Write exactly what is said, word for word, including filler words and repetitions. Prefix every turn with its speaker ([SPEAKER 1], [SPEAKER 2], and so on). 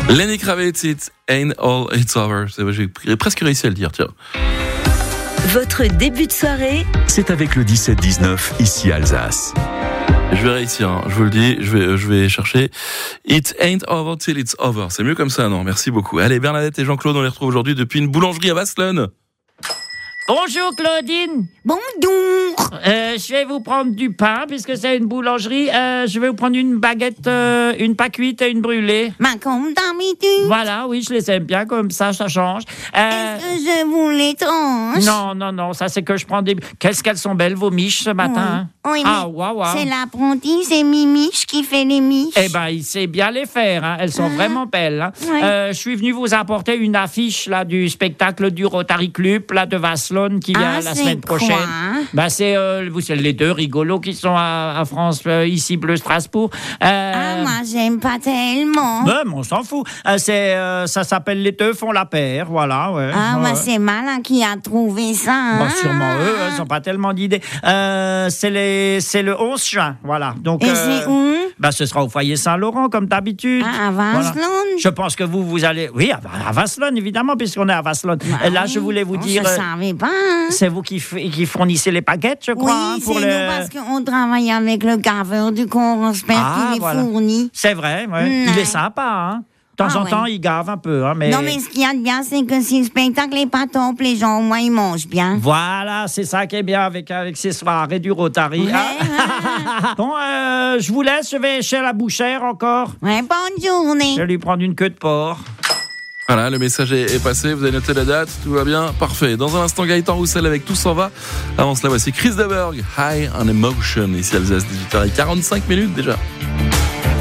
[SPEAKER 1] Lenny Kravitz, It Ain't All It's Over. J'ai presque réussi à le dire, tiens.
[SPEAKER 2] Votre début de soirée,
[SPEAKER 3] c'est avec le dix-sept dix-neuf, ici Alsace.
[SPEAKER 1] Je vais réussir, hein. Je vous le dis, je vais, je vais chercher It Ain't Over Till It's Over. C'est mieux comme ça, non? Merci beaucoup. Allez, Bernadette et Jean-Claude, on les retrouve aujourd'hui depuis une boulangerie à Vasselonne.
[SPEAKER 4] Bonjour Claudine.
[SPEAKER 5] Bonjour.
[SPEAKER 4] Euh, je vais vous prendre du pain puisque c'est une boulangerie. Euh, je vais vous prendre une baguette, euh, une pas cuite et une brûlée.
[SPEAKER 5] Ma comme d'habitude.
[SPEAKER 4] Voilà, oui, je les aime bien comme ça, ça change. Euh,
[SPEAKER 5] Est-ce que je vous les tranche?
[SPEAKER 4] non, non, non, ça c'est que je prends des. Qu'est-ce qu'elles sont belles vos miches ce matin.
[SPEAKER 5] Oui, oui,
[SPEAKER 4] ah,
[SPEAKER 5] mais
[SPEAKER 4] waouh, waouh.
[SPEAKER 5] c'est l'apprenti, c'est Mimiche qui fait les miches.
[SPEAKER 4] Eh ben, il sait bien les faire. Hein. Elles sont
[SPEAKER 5] Ah.
[SPEAKER 4] vraiment belles. Hein.
[SPEAKER 5] Ouais.
[SPEAKER 4] Euh, je suis venu vous apporter une affiche là du spectacle du Rotary Club là de Vasselonne qui vient
[SPEAKER 5] Ah,
[SPEAKER 4] la
[SPEAKER 5] c'est
[SPEAKER 4] semaine prochaine.
[SPEAKER 5] quoi?
[SPEAKER 4] Ben, c'est euh, vous, c'est les deux rigolos qui sont à, à France euh, ici Bleu Strasbourg. Euh,
[SPEAKER 5] Ah, moi, j'aime pas tellement.
[SPEAKER 4] ben, mais on s'en fout. Euh, c'est euh, ça s'appelle Les Deux font la paire. Voilà. Ouais.
[SPEAKER 5] Ah,
[SPEAKER 4] Ouais.
[SPEAKER 5] moi, c'est malin qui a trouvé ça. Hein?
[SPEAKER 4] Bah, sûrement eux, ils n'ont pas tellement d'idées. Euh, c'est, les, c'est le onze juin, voilà. Donc,
[SPEAKER 5] Et
[SPEAKER 4] euh,
[SPEAKER 5] c'est où?
[SPEAKER 4] bah, ce sera au foyer Saint-Laurent, comme d'habitude.
[SPEAKER 5] Ah, à
[SPEAKER 4] Voilà.
[SPEAKER 5] Vasselonne?
[SPEAKER 4] Je pense que vous, vous allez... Oui, à, à Vasselonne, évidemment, puisqu'on est à Vasselonne.
[SPEAKER 5] Bah
[SPEAKER 4] Et là,
[SPEAKER 5] oui,
[SPEAKER 4] je voulais vous
[SPEAKER 5] on
[SPEAKER 4] dire...
[SPEAKER 5] Je
[SPEAKER 4] euh,
[SPEAKER 5] savais pas. Hein?
[SPEAKER 4] c'est vous qui, f- qui fournissez les paquettes, je
[SPEAKER 5] Oui,
[SPEAKER 4] crois, hein, pour
[SPEAKER 5] c'est
[SPEAKER 4] le...
[SPEAKER 5] nous parce qu'on travaille avec le graveur du corps, j'espère
[SPEAKER 4] Ah,
[SPEAKER 5] qu'il est
[SPEAKER 4] voilà.
[SPEAKER 5] fourni.
[SPEAKER 4] C'est vrai, ouais.
[SPEAKER 5] Mm,
[SPEAKER 4] Il
[SPEAKER 5] ouais.
[SPEAKER 4] est sympa, hein. De temps
[SPEAKER 5] Ah,
[SPEAKER 4] en temps,
[SPEAKER 5] ouais.
[SPEAKER 4] il gave un peu, hein, mais...
[SPEAKER 5] Non, mais ce qu'il y a de bien, c'est que si le spectacle n'est pas top, les gens, au moins, ils mangent bien.
[SPEAKER 4] Voilà, c'est ça qui est bien avec, avec ces soirées du Rotary.
[SPEAKER 5] Ouais,
[SPEAKER 4] hein. Bon, euh, je vous laisse, je vais chez la bouchère encore.
[SPEAKER 5] Ouais, bonne journée.
[SPEAKER 4] Je vais lui prendre une queue de porc.
[SPEAKER 1] Voilà, le message est, est passé, vous avez noté la date, tout va bien, parfait. Dans un instant, Gaëtan Roussel avec Tout s'en va. Avant cela, voici Chris Deberg, High on Emotion, ici Alsace, dix-huit heures quarante-cinq minutes déjà.